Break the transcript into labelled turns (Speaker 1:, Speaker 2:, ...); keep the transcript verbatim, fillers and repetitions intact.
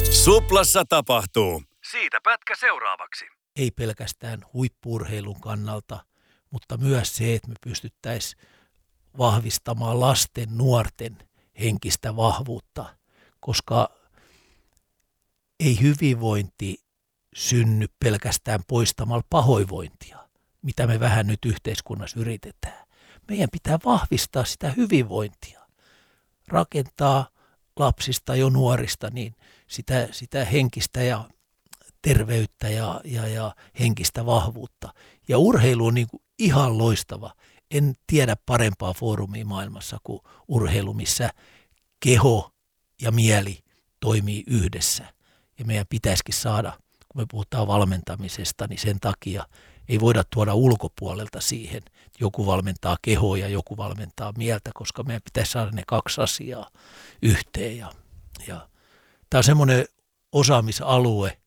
Speaker 1: Suplassa tapahtuu. Siitä pätkä seuraavaksi.
Speaker 2: Ei pelkästään huippu-urheilun kannalta, mutta myös se, että me pystyttäisiin vahvistamaan lasten, nuorten henkistä vahvuutta, koska ei hyvinvointi synny pelkästään poistamalla pahoinvointia, mitä me vähän nyt yhteiskunnassa yritetään. Meidän pitää vahvistaa sitä hyvinvointia, rakentaa lapsista jo nuorista niin sitä, sitä henkistä ja terveyttä ja, ja, ja henkistä vahvuutta. Ja urheilu on niin kuin ihan loistava. En tiedä parempaa foorumia maailmassa kuin urheilu, missä keho ja mieli toimii yhdessä. Ja meidän pitäisikin saada, kun me puhutaan valmentamisesta, niin sen takia ei voida tuoda ulkopuolelta siihen, että joku valmentaa kehoa ja joku valmentaa mieltä, koska meidän pitäisi saada ne kaksi asiaa yhteen. Ja, ja tämä on semmoinen osaamisalue,